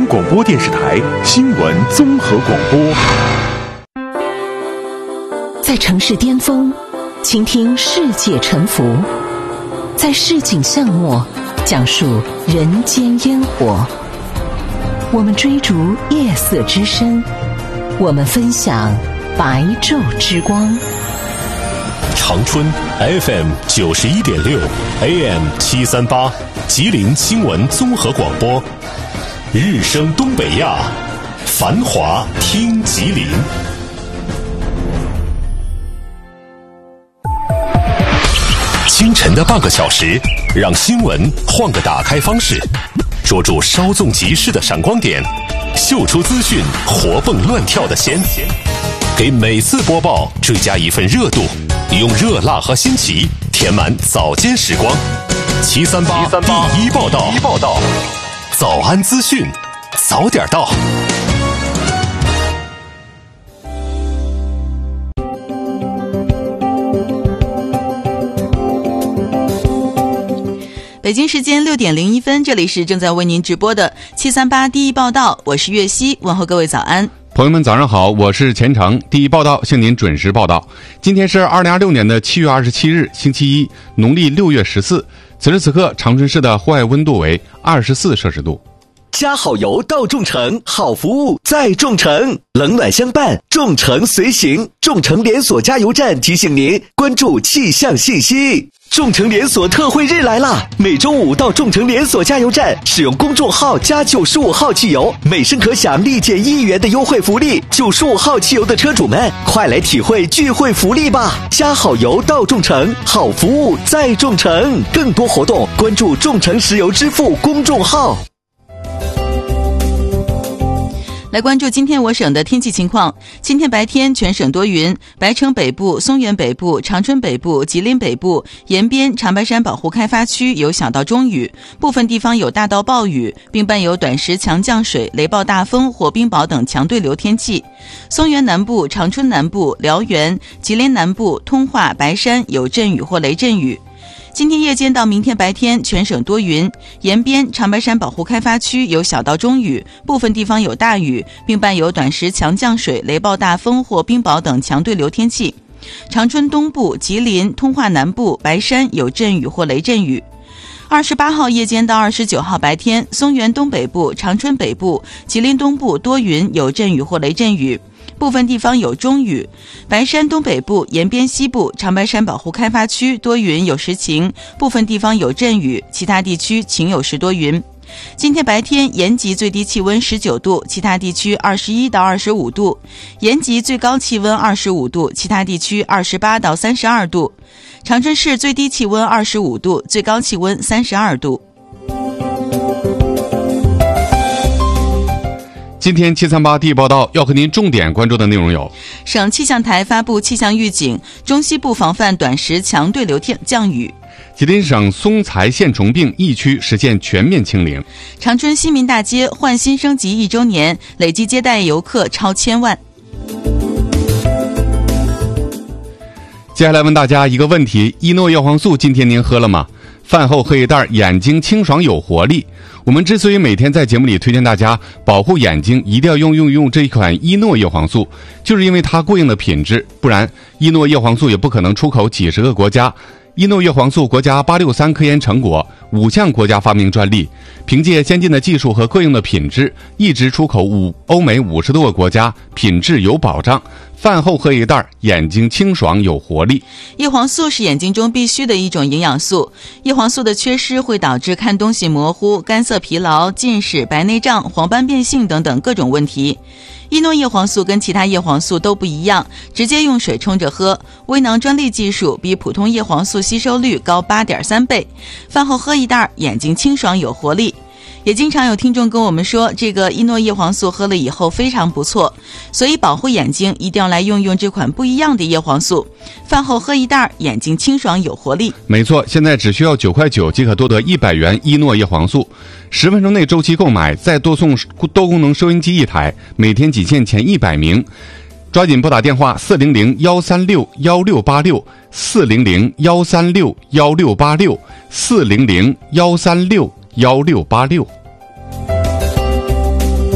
广播电视台新闻综合广播。 在城市巅峰，倾听世界沉浮；在市井巷陌，讲述人间烟火。我们追逐夜色之深，我们分享白昼之光。 长春 FM 91.6 AM 738吉林新闻综合广播，日升东北亚，繁华听吉林。清晨的半个小时，让新闻换个打开方式，捉住稍纵即逝的闪光点，秀出资讯活蹦乱跳的鲜，给每次播报追加一份热度，用热辣和新奇填满早间时光。738第一报道，早安资讯，早点到。 北京时间6点01分，这里是正在为您直播的738第一报道，我是岳西，问候各位早安。 朋友们早上好，我是钱成，第一报道向您准时报道。今天是2026年的7月27日，星期一，农历6月14。此时此刻，长春市的户外温度为24摄氏度。 加好油到众诚，好服务在众诚，冷暖相伴，众诚随行。众诚连锁加油站提醒您关注气象信息。众诚连锁特惠日来啦！每周五到众诚连锁加油站使用公众号加95号汽油，每升可享立减1元的优惠福利。95号汽油的车主们，快来体会聚会福利吧！加好油到众诚，好服务在众诚。更多活动关注众诚石油支付公众号。 来关注今天我省的天气情况。今天白天全省多云，白城北部、松原北部、长春北部、吉林北部沿边长白山保护开发区有小到中雨，部分地方有大到暴雨，并伴有短时强降水、雷暴大风或冰雹等强对流天气。松原南部、长春南部、辽源、吉林南部、通化、白山有阵雨或雷阵雨。今天夜间到明天白天全省多云，沿边长白山保护开发区有小到中雨，部分地方有大雨，并伴有短时强降水、雷暴大风或冰雹等强对流天气。长春东部、吉林、通化南部、白山有阵雨或雷阵雨。28号夜间到29号白天，松原东北部、长春北部、吉林东部多云，有阵雨或雷阵雨，部分地方有中雨。白山东北部、沿边西部、长白山保护开发区多云有时晴，部分地方有阵雨，其他地区晴有时多云。今天白天延吉最低气温19度，其他地区21到25度；延吉最高气温25度，其他地区28到32度；长春市最低气温25度，最高气温32度。 今天738第一报道要和您重点关注的内容有： 省气象台发布气象预警，中西部防范短时强对流降雨； 吉林省松才县重并疫区实现全面清零； 长春西民大街焕新升级1周年，累计接待游客超1000万。 接下来问大家一个问题：依诺叶黄素今天您喝了吗？饭后喝一袋，眼睛清爽有活力。我们之所以每天在节目里推荐大家保护眼睛，一定要用这一款依诺叶黄素，就是因为它过硬的品质，不然依诺叶黄素也不可能出口几十个国家。依诺叶黄素国家863科研成果，5项国家发明专利，凭借先进的技术和过硬的品质，一直出口欧美50多个国家，品质有保障。饭后喝一袋，眼睛清爽有活力。 叶黄素是眼睛中必须的一种营养素，叶黄素的缺失会导致看东西模糊、干涩疲劳、近视、白内障、黄斑变性等等各种问题。依诺叶黄素跟其他叶黄素都不一样，直接用水冲着喝，微囊专利技术比普通叶黄素吸收率高8.3倍。饭后喝一袋，眼睛清爽有活力。也经常有听众跟我们说，这个依诺叶黄素喝了以后非常不错，所以保护眼睛一定要来用这款不一样的叶黄素。饭后喝一袋，眼睛清爽有活力。 没错，现在只需要9块9即可多得100元依诺叶黄素，10分钟内周期购买，再多送多功能收音机1台，每天仅限前100名。抓紧拨打电话400-136-1686 400-136-1686 400-136-1686。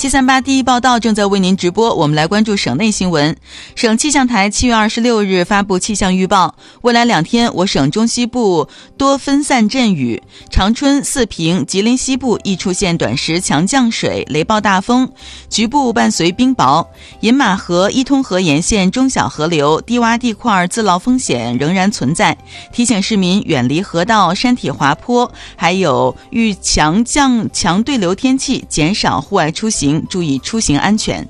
738第一报道正在为您直播，我们来关注省内新闻。省气象台7月26日发布气象预报，未来2天我省中西部多分散阵雨，长春、四平、吉林西部易出现短时强降水、雷暴大风，局部伴随冰雹。饮马河、伊通河沿线中小河流低洼地块自涝风险仍然存在，提醒市民远离河道、山体滑坡，还有遇强对流天气减少户外出行，注意出行安全。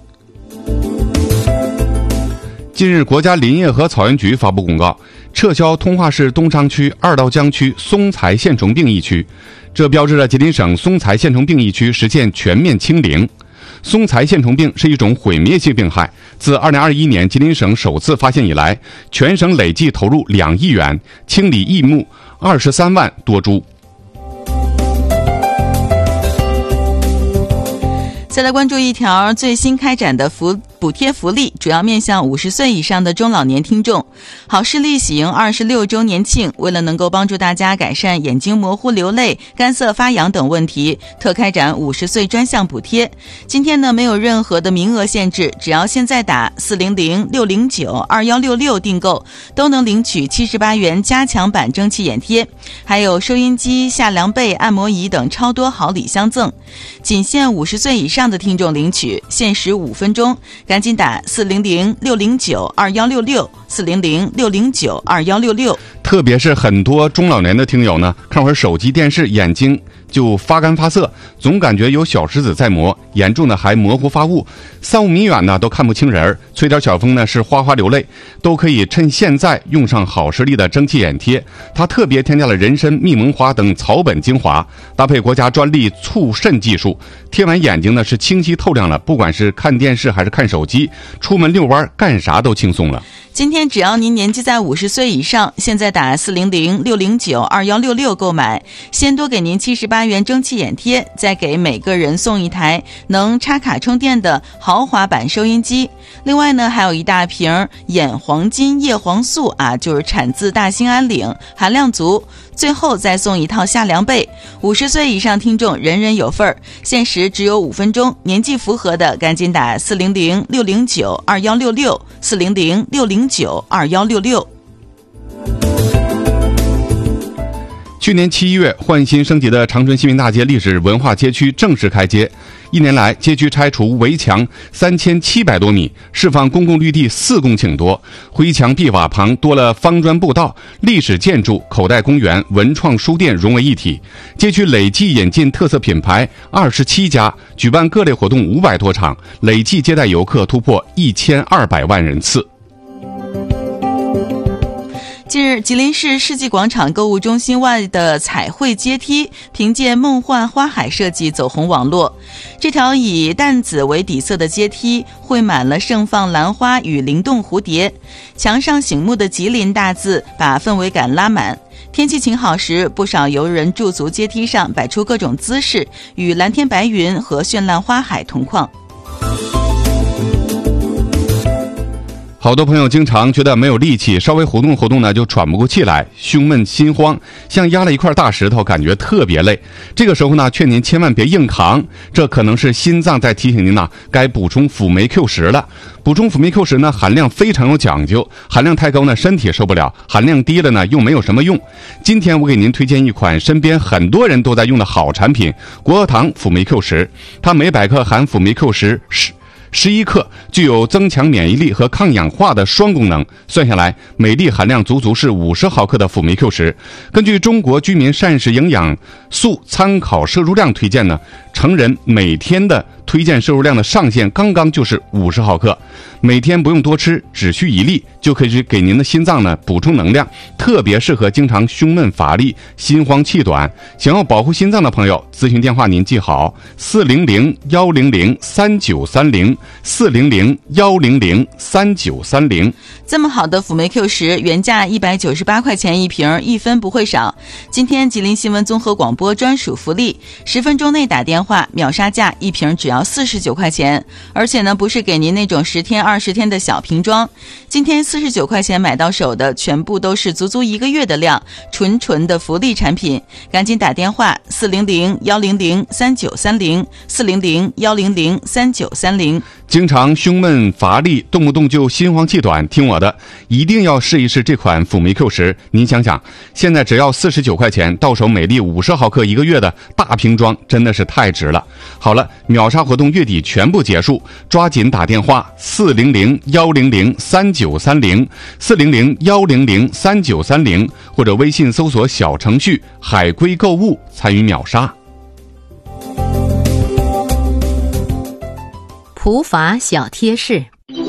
近日，国家林业和草原局发布公告，撤销通化市东昌区二道江区松材线虫病疫区，这标志着吉林省松材线虫病疫区实现全面清零。松材线虫病是一种毁灭性病害，自2021年吉林省首次发现以来，全省累计投入2亿元，清理异木23万多株。 再来关注一条最新开展的补贴福利，主要面向50岁以上的中老年听众。好视力喜迎26周年庆，为了能够帮助大家改善眼睛模糊、流泪、干涩发痒等问题，特开展50岁专项补贴。今天呢，没有任何的名额限制，只要现在打400-609-2166订购，都能领取78元加强版蒸汽眼贴，还有收音机、夏凉被、按摩仪等超多好礼相赠。仅限50岁以上的听众领取，限时5分钟，赶紧打400-609-2166，400-609-2166。 特别是很多中老年的听友呢，看会儿手机电视，眼睛就发干发涩，总感觉有小石子在磨，严重的还模糊发雾，3-5米远呢都看不清人，吹点小风呢是哗哗流泪，都可以趁现在用上好视力的蒸汽眼贴。它特别添加了人参、蜜蒙花等草本精华，搭配国家专利促渗技术，贴完眼睛呢是清晰透亮了，不管是看电视还是看手机，出门遛弯干啥都轻松了。 今天只要您年纪在50岁以上，现在打400-609-2166购买，先多给您78元蒸汽眼贴，再给每个人送一台能插卡充电的豪华版收音机。另外呢，还有一大瓶眼黄金叶黄素啊，就是产自大兴安岭，含量足。最后再送一套夏凉被，50岁以上听众人人有份儿，限时只有5分钟，年纪符合的赶紧打400-609-2166，400-609-2166。 去年7月，焕新升级的长春西民大街历史文化街区正式开街。1年来，街区拆除围墙3700多米，释放公共绿地4公顷多，灰墙壁瓦旁多了方砖步道，历史建筑、口袋公园、文创书店融为一体。街区累计引进特色品牌27家，举办各类活动500多场，累计接待游客突破1200万人次。 近日，吉林市世纪广场购物中心外的彩绘阶梯凭借梦幻花海设计走红网络。这条以淡紫为底色的阶梯绘满了盛放兰花与灵动蝴蝶，墙上醒目的吉林大字把氛围感拉满。天气晴好时，不少游人驻足阶梯上，摆出各种姿势，与蓝天白云和绚烂花海同框。 好多朋友经常觉得没有力气，稍微活动活动呢就喘不过气来，胸闷心慌，像压了一块大石头，感觉特别累。这个时候呢，劝您千万别硬扛，这可能是心脏在提醒您呢，该补充辅酶 Q10了。补充辅酶 Q10呢，含量非常有讲究，含量太高呢身体受不了，含量低了呢又没有什么用。今天我给您推荐一款身边很多人都在用的好产品——国药堂辅酶 Q10，它每100克含辅酶 Q1011克，具有增强免疫力和抗氧化的双功能。算下来，每粒含量足足是50毫克的辅酶 Q10。根据中国居民膳食营养素参考摄入量推荐呢，成人每天的推荐摄入量的上限刚刚就是50毫克，每天不用多吃，只需1粒就可以给您的心脏呢补充能量，特别适合经常胸闷乏力、心慌气短，想要保护心脏的朋友，咨询电话您记好：400-100-3930，400-100-3930。 这么好的辅酶 Q10，原价198块钱一瓶，一分不会少。今天吉林新闻综合广播专属福利，10分钟内打电电话，秒杀价一瓶只要49块钱，而且呢不是给您那种10天20天的小瓶装，今天49块钱买到手的全部都是足足1个月的量，纯的福利产品，赶紧打电话400-100-3930，400-100-3930。 经常胸闷乏力，动不动就心慌气短，听我的，一定要试一试这款辅酶 Q 10。您想想，现在只要49块钱，到手每粒50毫克1个月的大瓶装，真的是太值了。好了，秒杀活动月底全部结束，抓紧打电话400-100-3930，400-100-3930，或者微信搜索小程序海龟购物参与秒杀。 普法小贴士：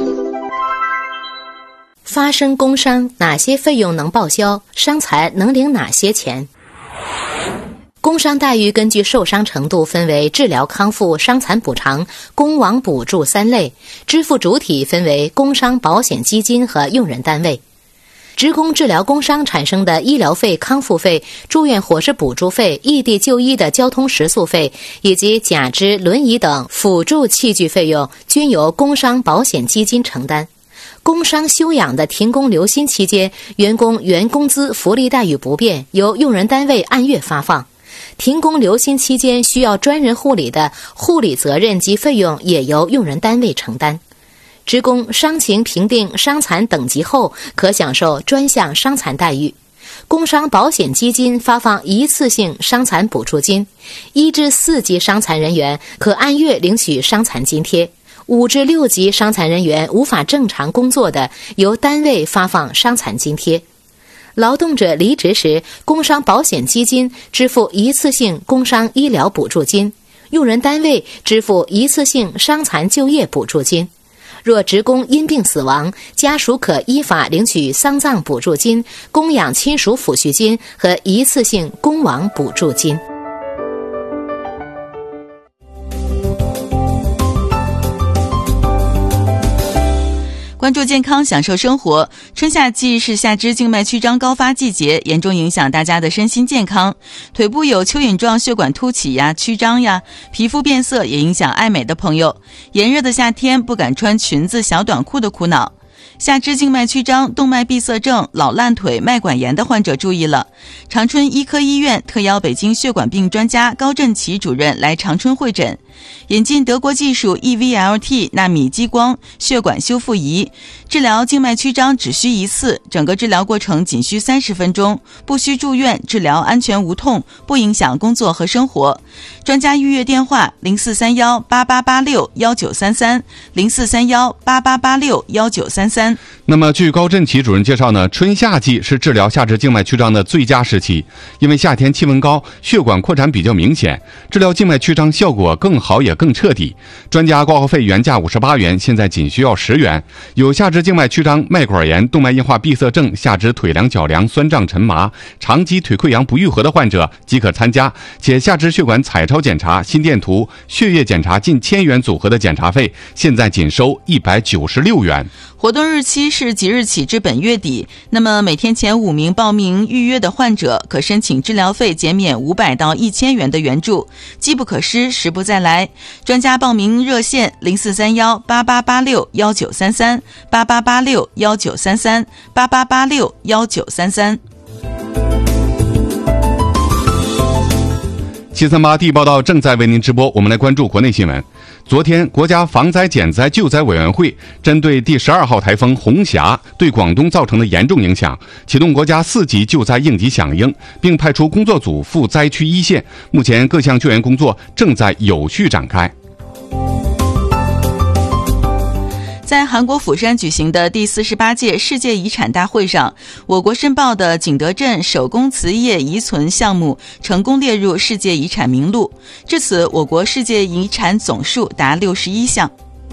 发生工伤，哪些费用能报销？伤残能领哪些钱？工伤待遇根据受伤程度分为治疗康复、伤残补偿、工亡补助3类，支付主体分为工伤保险基金和用人单位。职工治疗工伤产生的医疗费、康复费、住院伙食补助费、异地就医的交通食宿费以及假肢、轮椅等辅助器具费用，均由工伤保险基金承担。工伤休养的停工留薪期间，员工原工资福利待遇不变，由用人单位按月发放。停工留薪期间需要专人护理的护理责任及费用也由用人单位承担。职工伤情评定伤残等级后，可享受专项伤残待遇。工伤保险基金发放一次性伤残补助金，1至4级伤残人员可按月领取伤残津贴，5至6级伤残人员无法正常工作的，由单位发放伤残津贴。劳动者离职时，工伤保险基金支付一次性工伤医疗补助金，用人单位支付一次性伤残就业补助金。若职工因病死亡，家属可依法领取丧葬补助金、供养亲属抚恤金和一次性工亡补助金。 关注健康，享受生活。春夏季是下肢静脉曲张高发季节，严重影响大家的身心健康。腿部有蚯蚓状血管凸起呀、曲张呀，皮肤变色也影响爱美的朋友。炎热的夏天不敢穿裙子、小短裤的苦恼。下肢静脉曲张、动脉闭塞症、老烂腿、脉管炎的患者注意了，长春医科医院特邀北京血管病专家高振奇主任来长春会诊，引进德国技术 EVLT 纳米激光血管修复仪，治疗静脉曲张只需1次，整个治疗过程仅需30分钟，不需住院，治疗安全无痛，不影响工作和生活。专家预约电话043188861933，043188861933。 那么据高振奇主任介绍呢，春夏季是治疗下肢静脉曲张的最佳时期，因为夏天气温高，血管扩展比较明显，治疗静脉曲张效果更好也更彻底。专家挂号费原价58元，现在仅需要10元。有下肢静脉曲张、脉管炎、动脉硬化闭塞症、下肢腿凉脚凉、酸胀沉麻、长期腿溃疡不愈合的患者即可参加，且下肢血管彩超检查、心电图、血液检查近1000元组合的检查费，现在仅收196元。 活动日期是即日起至本月底，那么每天前5名报名预约的患者可申请治疗费减免500到1000元的援助，机不可失，时不再来。专家报名热线043188861933，88861933，88861933。 738地报道正在为您直播，我们来关注国内新闻。昨天，国家防灾减灾救灾委员会针对第12号台风红霞对广东造成的严重影响，启动国家4级救灾应急响应，并派出工作组赴灾区一线。目前各项救援工作正在有序展开。 在韩国釜山举行的第48届世界遗产大会上，我国申报的景德镇手工瓷业遗存项目成功列入世界遗产名录，至此我国世界遗产总数达61项。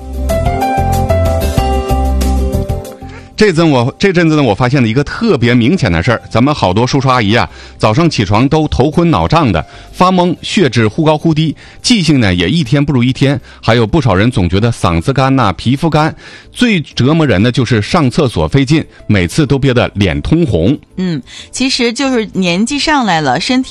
这阵子呢，我发现了一个特别明显的事儿，咱们好多叔叔阿姨啊，早上起床都头昏脑胀的，发懵，血脂忽高忽低，记性呢也一天不如一天，还有不少人总觉得嗓子干呐、皮肤干，最折磨人的就是上厕所费劲，每次都憋得脸通红。 其实就是年纪上来了，身体